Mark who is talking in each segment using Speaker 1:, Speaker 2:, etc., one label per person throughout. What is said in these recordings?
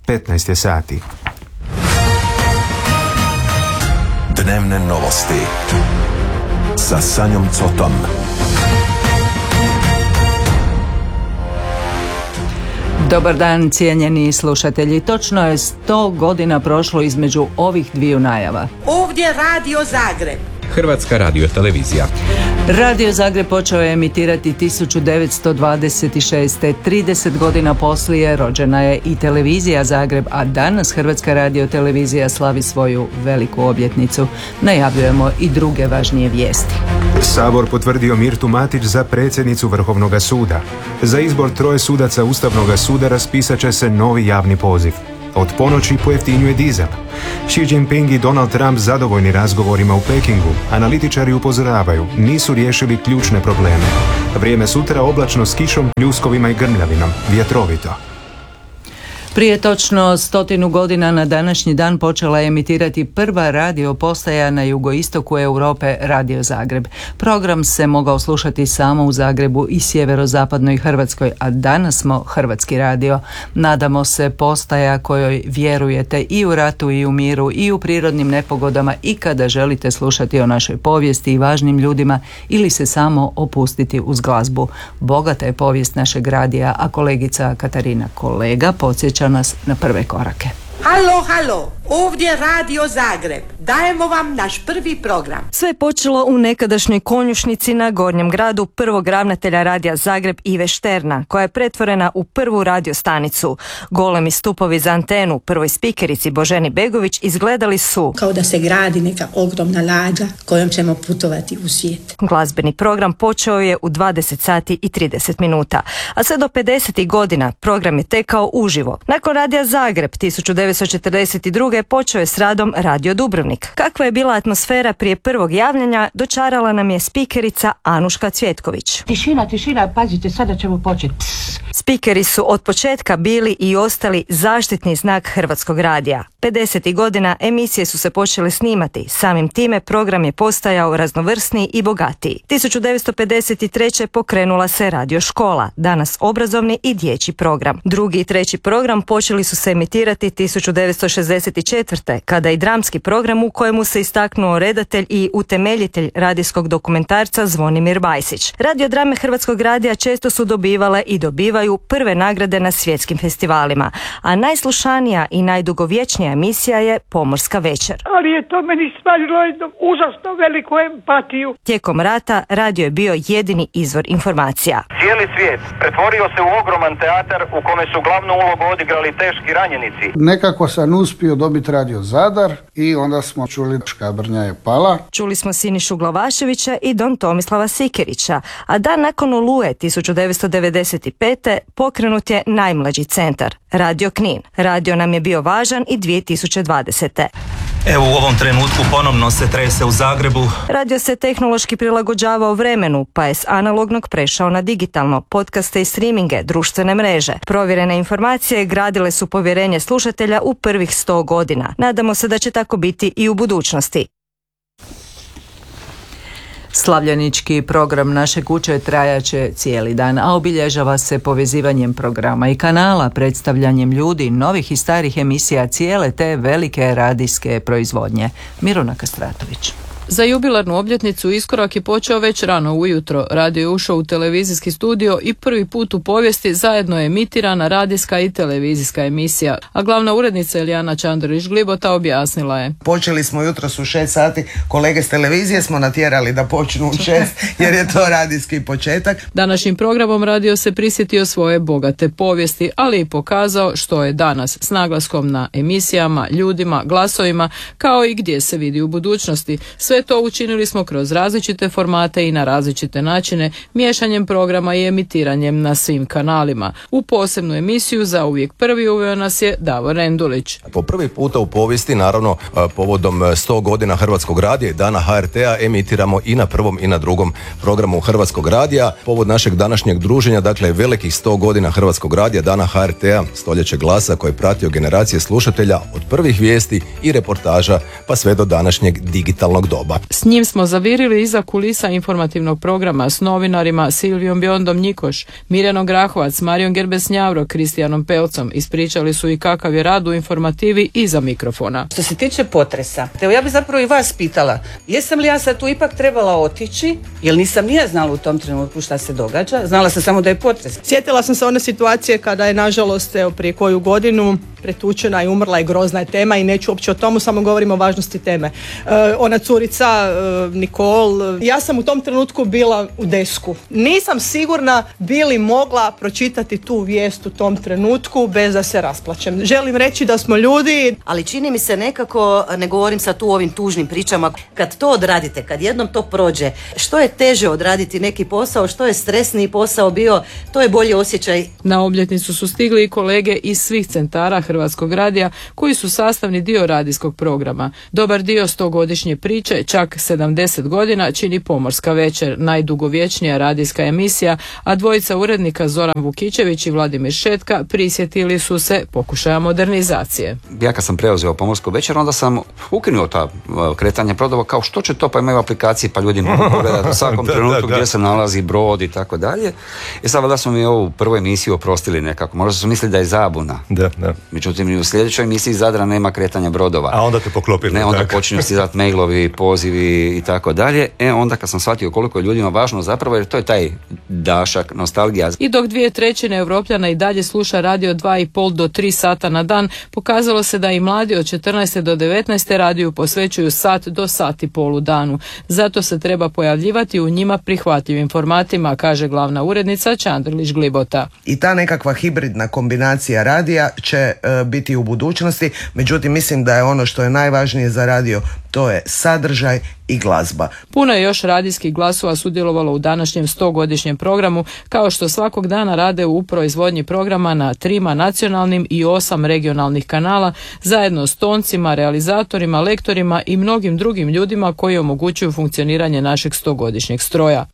Speaker 1: 15 je sati.
Speaker 2: Dnevne novosti sa Sanjom Cotom.
Speaker 3: Dobar dan, cijenjeni slušatelji. Točno je 100 godina prošlo između ovih dviju najava.
Speaker 4: Ovdje Radio Zagreb.
Speaker 5: Hrvatska radiotelevizija.
Speaker 3: Radio Zagreb počeo je emitirati 1926. 30 godina poslije rođena je i televizija Zagreb, a danas Hrvatska radiotelevizija slavi svoju veliku obljetnicu. Najavljujemo i druge važnije vijesti.
Speaker 1: Sabor potvrdio Mirtu Matić za predsjednicu Vrhovnog suda. Za izbor 3 sudaca Ustavnog suda raspisat će se novi javni poziv. Od ponoći pojeftinjuje dizel. Xi Jinping i Donald Trump zadovoljni razgovorima u Pekingu. Analitičari upozoravaju, nisu riješili ključne probleme. Vrijeme sutra oblačno s kišom, pljuskovima i grmljavinom. Vjetrovito.
Speaker 3: Prije točno 100 godina na današnji dan počela je emitirati prva radio postaja na jugoistoku Europe, Radio Zagreb. Program se mogao slušati samo u Zagrebu i sjeverozapadnoj Hrvatskoj, a danas smo Hrvatski radio. Nadamo se postaja kojoj vjerujete i u ratu i u miru i u prirodnim nepogodama i kada želite slušati o našoj povijesti i važnim ljudima ili se samo opustiti uz glazbu. Bogata je povijest našeg radija, a kolegica Katarina Kolega podsjeća nas na prve korake.
Speaker 4: Halo, ovdje Radio Zagreb. Dajemo vam naš prvi program.
Speaker 6: Sve je počelo u nekadašnjoj konjušnici na Gornjem gradu prvog ravnatelja Radija Zagreb Ive Šterna, koja je pretvorena u prvu radiostanicu. Golemi stupovi za antenu prvoj spikerici Boženi Begović izgledali su
Speaker 7: kao da se gradi neka ogromna lađa kojom ćemo putovati u svijet.
Speaker 6: Glazbeni program počeo je u 20 sati i 30 minuta, a sve do 50. godina program je tekao uživo. Nakon Radija Zagreb 1942. počeo je s radom Radio Dubrovnik. Kakva je bila atmosfera prije prvog javljanja, dočarala nam je spikerica Anuška Cvjetković.
Speaker 8: Tišina, pazite, sada ćemo početi.
Speaker 6: Spikeri su od početka bili i ostali zaštitni znak Hrvatskog radija. 50. godina emisije su se počele snimati, samim time program je postajao raznovrsniji i bogatiji. 1953. pokrenula se Radio škola, danas obrazovni i dječji program. Drugi i treći program počeli su se emitirati 1964. kada i dramski program u kojemu se istaknuo redatelj i utemeljitelj radijskog dokumentarca Zvonimir Bajsić. Radiodrame Hrvatskog radija često su dobivale i dobivaju prve nagrade na svjetskim festivalima, a najslušanija i najdugovječnija emisija je Pomorska večer.
Speaker 8: Ali je to meni stvarilo jednu užasno veliku empatiju.
Speaker 6: Tijekom rata radio je bio jedini izvor informacija.
Speaker 9: Cijeli svijet pretvorio se u ogroman teatar u kome su glavnu ulogu odigrali teški ranjenici.
Speaker 10: Nekako sam uspio dobiti Radio Zadar i onda smo čuli Škabrnja je pala.
Speaker 6: Čuli smo Sinišu Glavaševića i Don Tomislava Sikerića, a dan nakon Oluje 1995. pokrenut je najmlađi centar, Radio Knin. Radio nam je bio važan i 2020.
Speaker 11: Evo u ovom trenutku ponovno se trese u Zagrebu.
Speaker 6: Radio se tehnološki prilagođavao vremenu, pa je s analognog prešao na digitalno, podcaste i streaminge, društvene mreže. Provjerene informacije gradile su povjerenje slušatelja u prvih 100 godina. Nadamo se da će tako biti i u budućnosti.
Speaker 3: Slavljenički program naše kuće trajaće cijeli dan, a obilježava se povezivanjem programa i kanala, predstavljanjem ljudi, novih i starih emisija cijele te velike radijske proizvodnje. Miruna Kastratović.
Speaker 12: Za jubilarnu obljetnicu iskorak je počeo već rano ujutro. Radio je ušao u televizijski studio i prvi put u povijesti zajedno je emitirana radijska i televizijska emisija. A glavna urednica Elijana Čandorić-Glibota objasnila je.
Speaker 13: Počeli smo jutros u 6 sati, kolege s televizije smo natjerali da počnu u 6 jer je to radijski početak.
Speaker 12: Današnjim programom radio se prisjetio svoje bogate povijesti, ali i pokazao što je danas s naglaskom na emisijama, ljudima, glasovima, kao i gdje se vidi u budućnosti. Sve to učinili smo kroz različite formate i na različite načine, miješanjem programa i emitiranjem na svim kanalima. U posebnu emisiju Zauvijek prvi uveo nas je Davor Rendulić.
Speaker 2: Po prvi puta u povijesti, naravno povodom 100 godina Hrvatskog radija i dana HRT-a, emitiramo i na prvom i na drugom programu Hrvatskog radija. Povod našeg današnjeg druženja, dakle velikih 100 godina Hrvatskog radija, dana HRT-a, stoljeće glasa koji je pratio generacije slušatelja od prvih vijesti i reportaža pa sve do današnjeg digitalnog doba.
Speaker 14: doba.
Speaker 12: S njim smo zavirili iza kulisa informativnog programa s novinarima Silvijom Bjondom Njikoš, Mirjanom Grahovac, Marijom Gerbes-Njavro, Kristijanom Pelcom. Ispričali su i kakav je rad u informativi iza mikrofona.
Speaker 15: Što se tiče potresa, evo ja bih zapravo i vas pitala, jesam li ja sad tu ipak trebala otići, jer nisam ni ja znala u tom trenutku šta se događa, znala sam samo da je potres.
Speaker 16: Sjetila sam se one situacije kada je nažalost prije koju godinu pretučena i umrla i grozna je tema i neću uopće o tomu, samo govorim o važnosti teme. Ona curica Nikol, ja sam u tom trenutku bila u desku. Nisam sigurna bi li mogla pročitati tu vijest u tom trenutku bez da se rasplačem. Želim reći da smo ljudi.
Speaker 17: Ali čini mi se nekako, ne govorim sad tu o ovim tužnim pričama, kad to odradite, kad jednom to prođe, što je teže odraditi neki posao, što je stresniji posao bio, to je bolji osjećaj.
Speaker 12: Na obljetnicu su stigli i kolege iz svih centara Hrvatskog radija koji su sastavni dio radijskog programa. Dobar dio 100-godišnje priče, čak 70 godina, čini Pomorska večer, najdugovječnija radijska emisija, a dvojica urednika Zoran Vukićević i Vladimir Šetka prisjetili su se pokušaja modernizacije.
Speaker 18: Ja kad sam preuzeo Pomorsku večer, onda sam ukinuo ta kretanja brodova, kao što će to, pa imaju aplikacije, pa ljudi mogu pogledati u svakom trenutku gdje se nalazi brod i tako dalje. I sad valjda smo mi ovu prvu emisiju oprostili nekako, možda su mislili da je zabuna.
Speaker 14: Da.
Speaker 18: Međutim, i u sljedećoj emisiji Zadra nema kretanja brodova.
Speaker 14: A onda te poklopili.
Speaker 18: Ne, onda počinju stizati mailovi, pozivi i tako dalje. Onda kad sam shvatio koliko je ljudima važno zapravo, jer to je taj dašak, nostalgija.
Speaker 12: I dok 2/3 Europljana i dalje sluša radio 2,5 do 3 sata na dan, pokazalo se da i mladi od 14 do 19 radiju posvećuju sat do sat i pol u danu. Zato se treba pojavljivati u njima prihvatljivim formatima, kaže glavna urednica Čandrlić Glibota.
Speaker 13: I ta nekakva hibridna kombinacija radija će biti u budućnosti, međutim mislim da je ono što je najvažnije za radio, to je sadržaj i glazba.
Speaker 12: Puno je još radijskih glasova sudjelovalo u današnjem 100-godišnjem programu, kao što svakog dana rade u proizvodnji programa na 3 nacionalnim i 8 regionalnih kanala, zajedno s toncima, realizatorima, lektorima i mnogim drugim ljudima koji omogućuju funkcioniranje našeg 100-godišnjeg stroja.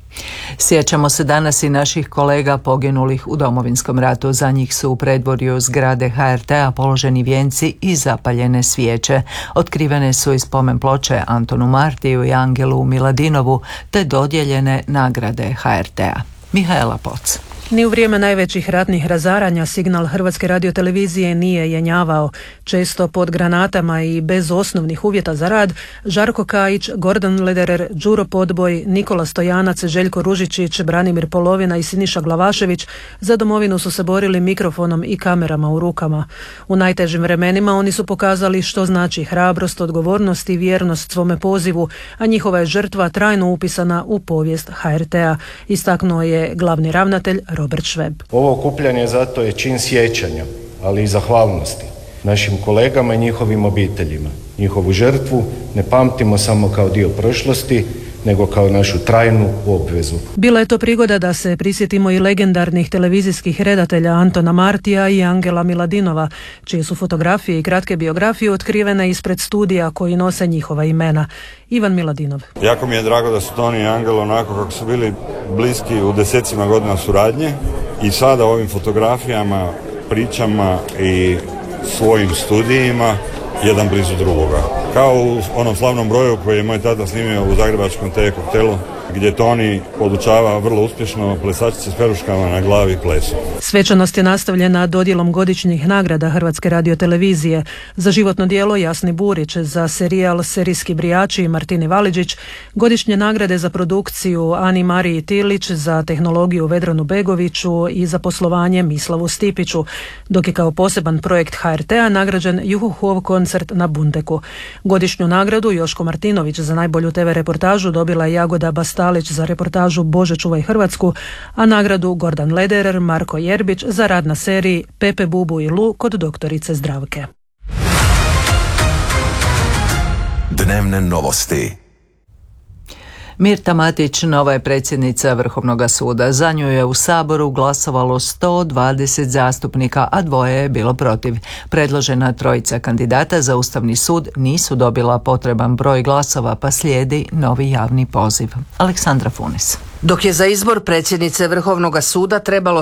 Speaker 3: Sjećamo se danas i naših kolega poginulih u Domovinskom ratu. Za njih su u predvorju zgrade HRT-a položeni vijenci i zapaljene svijeće. Otkrivene su i spomen ploče Antonu Martiju i Angelu Miladinovu, te dodijeljene nagrade HRT-a. Mihaela Poc.
Speaker 19: Ni u vrijeme najvećih ratnih razaranja signal Hrvatske radiotelevizije nije jenjavao. Često pod granatama i bez osnovnih uvjeta za rad, Žarko Kajić, Gordan Lederer, Đuro Podboj, Nikola Stojanac, Željko Ružičić, Branimir Polovina i Siniša Glavašević za domovinu su se borili mikrofonom i kamerama u rukama. U najtežim vremenima oni su pokazali što znači hrabrost, odgovornost i vjernost svome pozivu, a njihova je žrtva trajno upisana u povijest HRT-a, istaknuo je glavni ravnatelj Robert Šveb.
Speaker 20: Ovo okupljanje zato je čin sjećanja, ali i zahvalnosti našim kolegama i njihovim obiteljima. Njihovu žrtvu ne pamtimo samo kao dio prošlosti, nego kao našu trajnu obvezu.
Speaker 19: Bila je to prigoda da se prisjetimo i legendarnih televizijskih redatelja Antona Martija i Angela Miladinova, čije su fotografije i kratke biografije otkrivene ispred studija koji nose njihova imena. Ivan Miladinov.
Speaker 21: Jako mi je drago da su Toni i Angelo onako kako su bili bliski u desecima godina suradnje i sada ovim fotografijama, pričama i svojim studijima jedan blizu drugoga. Kao u onom slavnom broju koji je moj tata snimio u zagrebačkom TV koktelu, gdje Toni podučava vrlo uspješno plesačice s peruškama na glavi plesu.
Speaker 19: Svečanost je nastavljena dodjelom godišnjih nagrada Hrvatske radiotelevizije. Za životno djelo Jasni Burić, za serijal Serijski brijači Martini Valiđić, godišnje nagrade za produkciju Ani Mariji Tilić, za tehnologiju Vedranu Begoviću i za poslovanje Mislavu Stipiću, dok je kao poseban projekt HRT-a nagrađen Juhuhov koncert na Bundeku. Godišnju nagradu Joško Martinović za najbolju TV reportažu dobila je Jagoda Bastalić za reportažu Bože čuvaj Hrvatsku, a nagradu Gordan Lederer, Marko Jerbić za rad na seriji Pepe, Bubu i Lu kod doktorice Zdravke.
Speaker 22: Dnevne novosti.
Speaker 3: Mirta Matić nova je predsjednica Vrhovnog suda. Za nju je u Saboru glasovalo 120 zastupnika, a 2 je bilo protiv. Predložena 3 kandidata za Ustavni sud nisu dobila potreban broj glasova, pa slijedi novi javni poziv. Aleksandra Funis.
Speaker 5: Dok je za izbor predsjednice Vrhovnog suda trebalo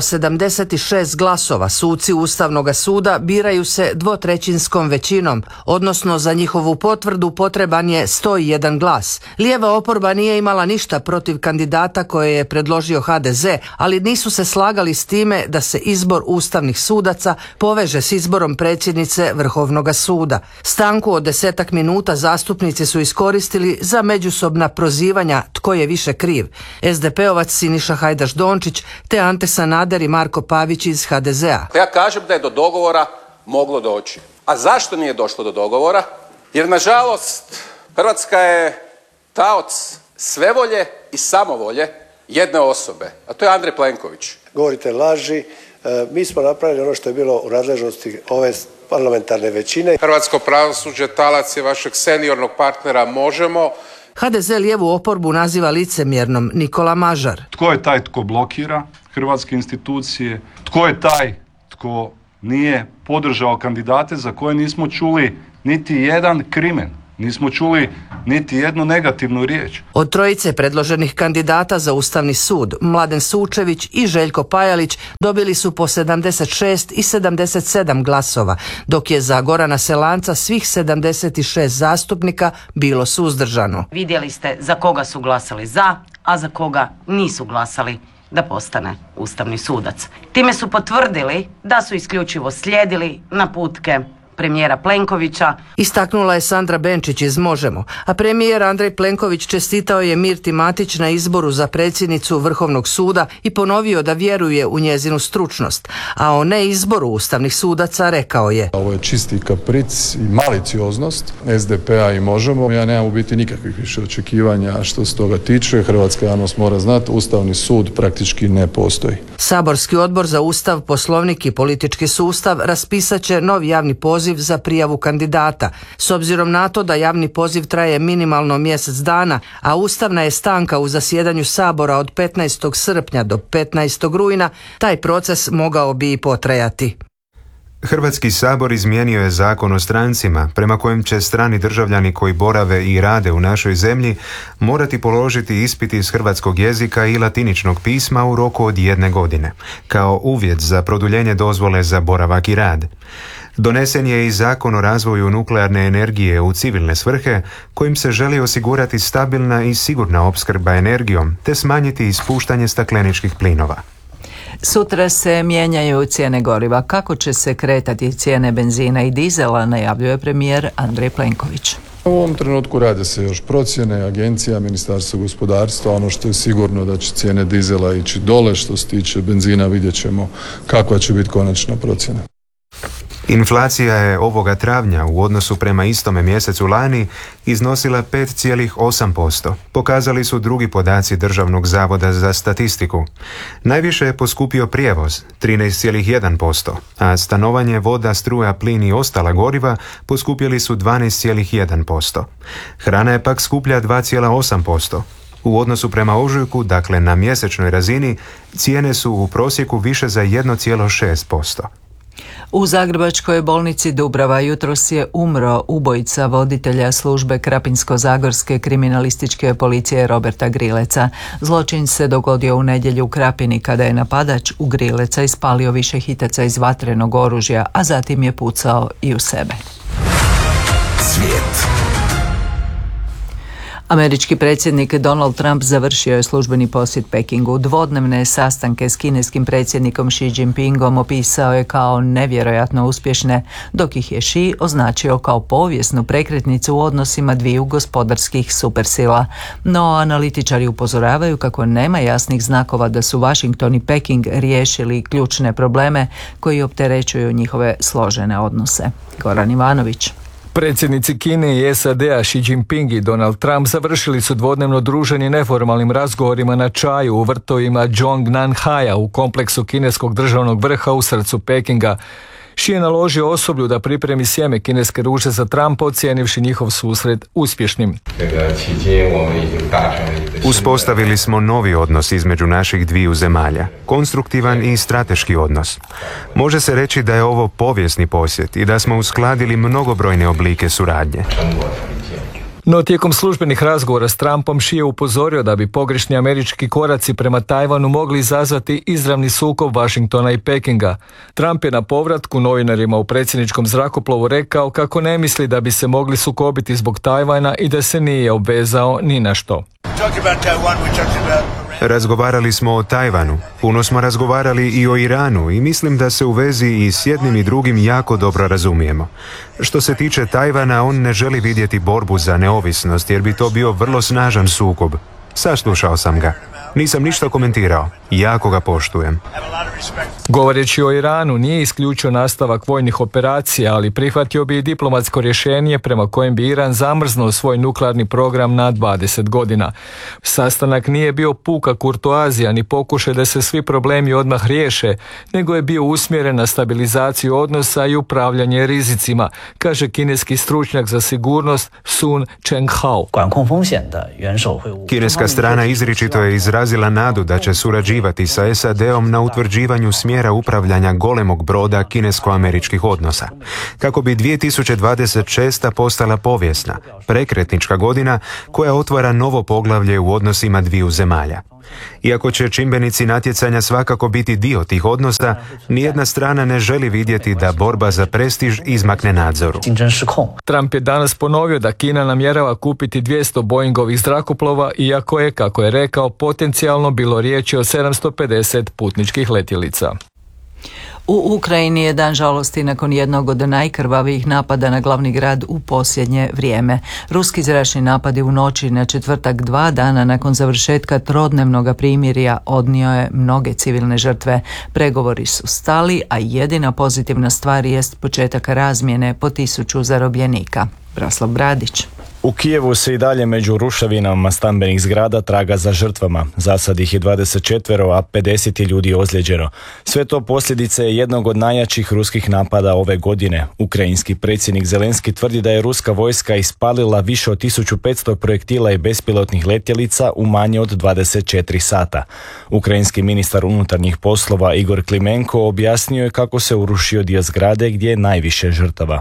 Speaker 5: 76 glasova, suci Ustavnog suda biraju se dvotrećinskom većinom, odnosno za njihovu potvrdu potreban je 101 glas. Lijeva oporba nije imala ništa protiv kandidata koje je predložio HDZ, ali nisu se slagali s time da se izbor ustavnih sudaca poveže s izborom predsjednice Vrhovnog suda. Stanku od 10 minuta zastupnici su iskoristili za međusobna prozivanja tko je više kriv. SDP-ovac Siniša Hajdaš Dončić te Ante Sanader i Marko Pavić iz HDZ-a.
Speaker 14: Ja kažem da je do dogovora moglo doći. A zašto nije došlo do dogovora? Jer nažalost Hrvatska je taoc svevolje i samovolje jedne osobe, a to je Andrej Plenković.
Speaker 23: Govorite laži, mi smo napravili ono što je bilo u nadležnosti ove parlamentarne većine.
Speaker 24: Hrvatsko pravosuđe talac je vašeg seniornog partnera Možemo.
Speaker 5: HDZ lijevu oporbu naziva licemjernom Nikola Mažar.
Speaker 25: Tko je taj tko blokira hrvatske institucije? Tko je taj tko nije podržao kandidate za koje nismo čuli niti jedan krimen? Nismo čuli niti jednu negativnu riječ.
Speaker 5: Od trojice predloženih kandidata za Ustavni sud, Mladen Sučević i Željko Pajalić dobili su po 76 i 77 glasova, dok je za Gorana Selanca svih 76 zastupnika bilo suzdržano.
Speaker 26: Vidjeli ste za koga su glasali za, a za koga nisu glasali da postane ustavni sudac. Time su potvrdili da su isključivo slijedili naputke premijera Plenkovića.
Speaker 5: Istaknula je Sandra Benčić iz Možemo, a premijer Andrej Plenković čestitao je Mirti Matić na izboru za predsjednicu Vrhovnog suda i ponovio da vjeruje u njezinu stručnost, a o neizboru ustavnih sudaca rekao je:
Speaker 27: ovo je čisti kapric i malicioznost SDP-a i Možemo. Ja nemam u biti nikakvih više očekivanja što se toga tiče. Hrvatska javnost mora znati, Ustavni sud praktički ne postoji.
Speaker 5: Saborski odbor za Ustav, Poslovnik i politički sustav raspisat će novi javni poziv za prijavu kandidata. S obzirom na to da javni poziv traje minimalno mjesec dana, a ustavna je stanka u zasjedanju Sabora od 15. srpnja do 15. rujna, taj proces mogao bi i potrajati.
Speaker 1: Hrvatski sabor izmijenio je zakon o strancima, prema kojem će strani državljani koji borave i rade u našoj zemlji morati položiti ispit iz hrvatskog jezika i latiničnog pisma u roku od 1 godine, kao uvjet za produljenje dozvole za boravak i rad. Donesen je i Zakon o razvoju nuklearne energije u civilne svrhe, kojim se želi osigurati stabilna i sigurna opskrba energijom te smanjiti ispuštanje stakleničkih plinova.
Speaker 3: Sutra se mijenjaju cijene goriva. Kako će se kretati cijene benzina i dizela, najavljuje premijer Andrej Plenković.
Speaker 27: U ovom trenutku rade se još procjene, agencija, Ministarstvo gospodarstva. Ono što je sigurno da će cijene dizela ići dole, što se tiče benzina vidjet ćemo kakva će biti konačna procjena.
Speaker 1: Inflacija je ovoga travnja u odnosu prema istome mjesecu lani iznosila 5,8%. Pokazali su drugi podaci Državnog zavoda za statistiku. Najviše je poskupio prijevoz, 13,1%, a stanovanje, voda, struja, plin i ostala goriva poskupjeli su 12,1%. Hrana je pak skuplja 2,8%. U odnosu prema ožujku, dakle na mjesečnoj razini, cijene su u prosjeku više za 1,6%.
Speaker 3: U Zagrebačkoj bolnici Dubrava jutros je umro ubojica voditelja službe Krapinsko-zagorske kriminalističke policije Roberta Grileca. Zločin se dogodio u nedjelju u Krapini kada je napadač u Grileca ispalio više hitaca iz vatrenog oružja, a zatim je pucao i u sebe.
Speaker 22: Svijet.
Speaker 3: Američki predsjednik Donald Trump završio je službeni posjet Pekingu. Dvodnevne sastanke s kineskim predsjednikom Xi Jinpingom opisao je kao nevjerojatno uspješne, dok ih je Xi označio kao povijesnu prekretnicu u odnosima dviju gospodarskih supersila. No, analitičari upozoravaju kako nema jasnih znakova da su Washington i Peking riješili ključne probleme koji opterećuju njihove složene odnose. Goran Ivanović.
Speaker 28: Predsjednici Kine i SAD-a Xi Jinping i Donald Trump završili su dvodnevno druženje neformalnim razgovorima na čaju u vrtovima Zhongnanhaja u kompleksu kineskog državnog vrha u srcu Pekinga. Xi je naložio osoblju da pripremi sjeme kineske ruže za Trumpa, ocijenivši njihov susret uspješnim.
Speaker 1: Uspostavili smo novi odnos između naših dviju zemalja, konstruktivan i strateški odnos. Može se reći da je ovo povijesni posjet i da smo uskladili mnogobrojne oblike suradnje.
Speaker 28: No tijekom službenih razgovora s Trumpom Xi je upozorio da bi pogrešni američki koraci prema Tajvanu mogli izazvati izravni sukob Washingtona i Pekinga. Trump je na povratku novinarima u predsjedničkom zrakoplovu rekao kako ne misli da bi se mogli sukobiti zbog Tajvana i da se nije obvezao ni na što.
Speaker 1: Razgovarali smo o Tajvanu, puno smo razgovarali i o Iranu i mislim da se u vezi i s jednim i drugim jako dobro razumijemo. Što se tiče Tajvana, on ne želi vidjeti borbu za neovisnost jer bi to bio vrlo snažan sukob. Saslušao sam ga. Nisam ništa komentirao. Jako ga poštujem.
Speaker 28: Govoreći o Iranu, nije isključio nastavak vojnih operacija, ali prihvatio bi i diplomatsko rješenje prema kojem bi Iran zamrznuo svoj nuklearni program na 20 godina. Sastanak nije bio puka kurtoazija ni pokušaj da se svi problemi odmah riješe, nego je bio usmjeren na stabilizaciju odnosa i upravljanje rizicima, kaže kineski stručnjak za sigurnost Sun Chenghao.
Speaker 1: Kineska strana izričito je izrazila nadu da će surađivati sa SAD-om na utvrđivanju smjera upravljanja golemog broda kinesko-američkih odnosa, kako bi 2026. postala povijesna, prekretnička godina koja otvara novo poglavlje u odnosima dviju zemalja. Iako će čimbenici natjecanja svakako biti dio tih odnosa, nijedna strana ne želi vidjeti da borba za prestiž izmakne nadzoru.
Speaker 28: Trump je danas ponovio da Kina namjerava kupiti 200 Boeingovih zrakoplova, iako je, kako je rekao, potencijalno bilo riječi o 750 putničkih letjelica.
Speaker 3: U Ukrajini je dan žalosti nakon jednog od najkrvavijih napada na glavni grad u posljednje vrijeme. Ruski zračni napadi u noći na četvrtak, 2 dana nakon završetka trodnevnog primirja, odnio je mnoge civilne žrtve. Pregovori su stali, a jedina pozitivna stvar jest početak razmjene po 1000 zarobljenika. Braslav Bradić.
Speaker 2: U Kijevu se i dalje među ruševinama stambenih zgrada traga za žrtvama. Za sad ih je 24, a 50 ljudi ozlijeđeno. Sve to posljedice je jednog od najjačih ruskih napada ove godine. Ukrajinski predsjednik Zelenski tvrdi da je ruska vojska ispalila više od 1500 projektila i bespilotnih letjelica u manje od 24 sata. Ukrajinski ministar unutarnjih poslova Igor Klimenko objasnio je kako se urušio dio zgrade gdje je najviše žrtava.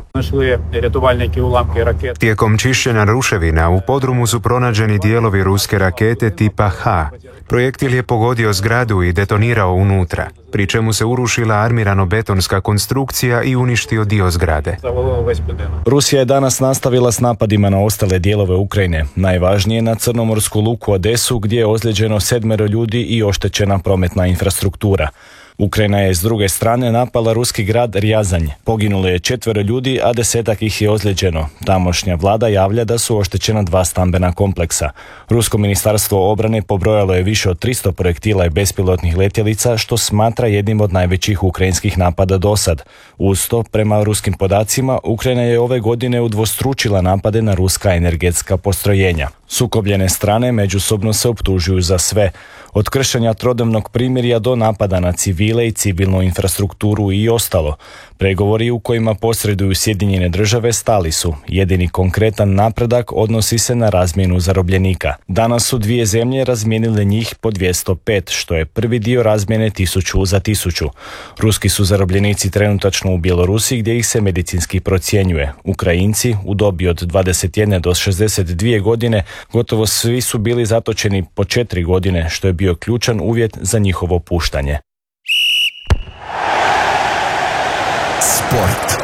Speaker 1: Tijekom čišćenja ruševina u podrumu su pronađeni dijelovi ruske rakete tipa H. Projektil je pogodio zgradu i detonirao unutra, pri čemu se urušila armirano-betonska konstrukcija i uništio dio zgrade.
Speaker 2: Rusija je danas nastavila s napadima na ostale dijelove Ukrajine. Najvažnije na crnomorsku luku Odesu, gdje je ozlijeđeno 7 ljudi i oštećena prometna infrastruktura. Ukrajina je s druge strane napala ruski grad Rjazanj. Poginulo je 4 ljudi, a 10 ih je ozlijeđeno. Tamošnja vlada javlja da su oštećena 2 stambena kompleksa. Rusko ministarstvo obrane pobrojalo je više od 300 projektila i bespilotnih letjelica, što smatra jednim od najvećih ukrajinskih napada dosad. Uz to, prema ruskim podacima, Ukrajina je ove godine udvostručila napade na ruska energetska postrojenja. Sukobljene strane međusobno se optužuju za sve, od kršenja trodnevnog primirja do napada na civile i civilnu infrastrukturu i ostalo. Pregovori u kojima posreduju Sjedinjene Države stali su. Jedini konkretan napredak odnosi se na razmjenu zarobljenika. Danas su 2 zemlje razmijenile njih po 205, što je prvi dio razmjene 1000 za 1000. Ruski su zarobljenici trenutačno u Bjelorusiji, gdje ih se medicinski procjenjuje. Ukrajinci u dobi od 21 do 62 godine gotovo svi su bili zatočeni po 4 godine, što je bio ključan uvjet za njihovo puštanje.
Speaker 22: Sport.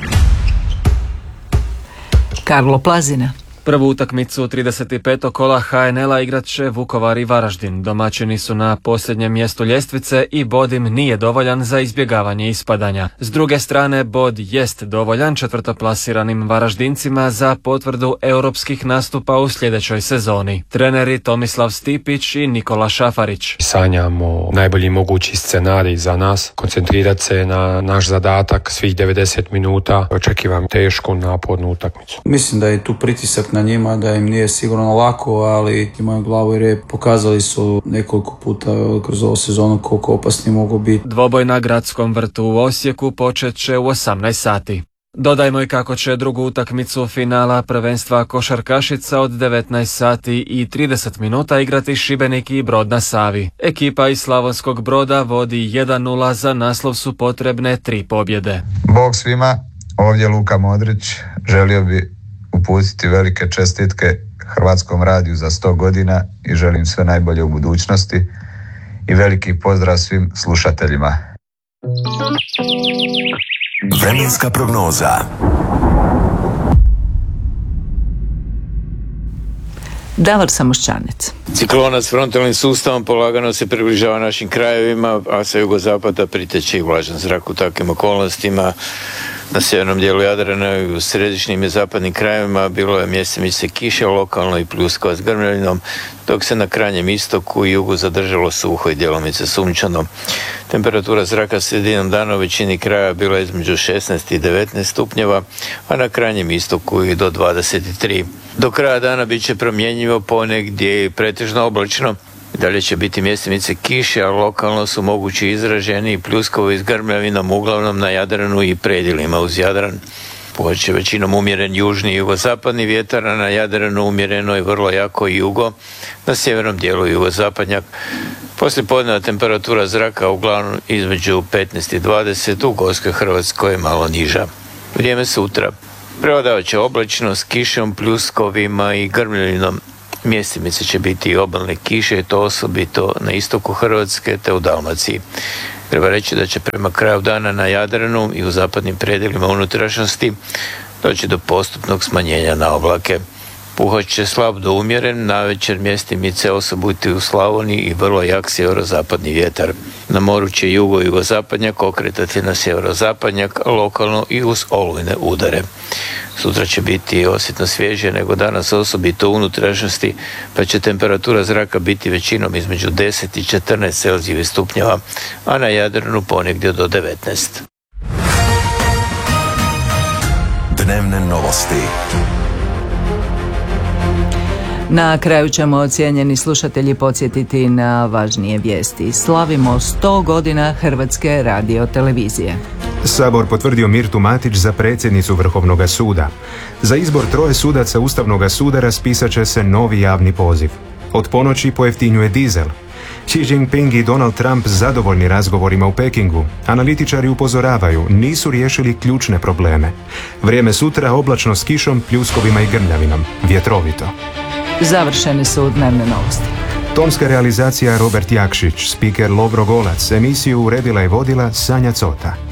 Speaker 3: Karlo Plazina.
Speaker 4: Prvu utakmicu 35. kola HNL-a igrat će Vukovar i Varaždin. Domaćini su na posljednjem mjestu ljestvice i bod im nije dovoljan za izbjegavanje ispadanja. S druge strane, bod jest dovoljan četvrtoplasiranim Varaždincima za potvrdu europskih nastupa u sljedećoj sezoni. Treneri Tomislav Stipić i Nikola Šafarić.
Speaker 6: Sanjamo najbolji mogući scenarij za nas, koncentrirati se na naš zadatak svih 90 minuta. Očekivam tešku, napornu utakmicu.
Speaker 7: Mislim da je tu pritisak na njima, da im nije sigurno lako, ali imaju glavu i rep. Pokazali su nekoliko puta kroz ovu sezonu koliko opasni mogu biti.
Speaker 4: Dvoboj na Gradskom vrtu u Osijeku počet će u 18 sati. Dodajmo i kako će drugu utakmicu finala prvenstva košarkašica od 19 sati i 30 minuta igrati Šibenik i Brod na Savi. Ekipa iz Slavonskog Broda vodi 1-0, za naslov su potrebne 3 pobjede.
Speaker 8: Bog svima, ovdje Luka Modrić, želio bi u uputiti velike čestitke Hrvatskom radiju za 100 godina i želim sve najbolje u budućnosti i veliki pozdrav svim slušateljima.
Speaker 22: Vremenska prognoza.
Speaker 3: Davor Samošćanec.
Speaker 9: Ciklona s frontalnim sustavom polagano se približava našim krajevima, a sa jugozapada priteče i vlažan zrak. U takvim okolnostima na sjevernom dijelu Jadrana i u središnjim i zapadnim krajevima bilo je mjestimice kiše, lokalno i pljuskova s grmljavinom, dok se na krajnjem istoku i jugu zadržalo suho i djelomice sunčano. Temperatura zraka sredinom dana u većini kraja bila je između 16 i 19 stupnjeva, a na krajnjem istoku i do 23. Do kraja dana bit će promjenjivo, ponegdje i pretežno oblačno. Dalje će biti mjestimice kiše, a lokalno su mogući izraženi pljuskovi s grmljavinom, uglavnom na Jadranu i predjelima uz Jadran. Puhat će većinom umjeren južni i jugozapadni vjetar, a na Jadranu umjereno i vrlo jako jugo, na sjevernom dijelu jugozapadnjak. Poslije podneva temperatura zraka uglavnom između 15 i 20, u Gorskoj Hrvatskoj je malo niža. Vrijeme sutra. Prevladavat će oblačno s kišom, pljuskovima i grmljavinom. Mjestimice će biti i obalne kiše, i to osobito na istoku Hrvatske te u Dalmaciji. Treba reći da će prema kraju dana na Jadranu i u zapadnim predjelima unutrašnjosti doći do postupnog smanjenja na oblake. Puhat će slab do umjeren, navečer mjestimice osobito u Slavoniji i vrlo jak sjeverozapadni vjetar. Na moru će jugo i jugozapadnjak okretati na sjeverozapadnjak, lokalno i uz olujne udare. Sutra će biti osjetno svježije nego danas, osobito u unutrašnjosti, pa će temperatura zraka biti većinom između 10 i 14 Celzijevih stupnjeva, a na Jadranu ponegdje do 19.
Speaker 22: Dnevne novosti.
Speaker 3: Na kraju ćemo, cijenjeni slušatelji, podsjetiti na važnije vijesti. Slavimo 100 godina Hrvatske radiotelevizije.
Speaker 1: Sabor potvrdio Mirtu Matić za predsjednicu Vrhovnog suda. Za izbor 3 sudaca Ustavnog suda raspisat će se novi javni poziv. Od ponoći pojeftinjuje dizel. Xi Jinping i Donald Trump zadovoljni razgovorima u Pekingu. Analitičari upozoravaju, nisu riješili ključne probleme. Vrijeme sutra oblačno s kišom, pljuskovima i grmljavinom. Vjetrovito.
Speaker 3: Završene su dnevne novosti.
Speaker 1: Tonska realizacija Robert Jakšić, spiker Lovro Golac, emisiju uredila i vodila Sanja Cota.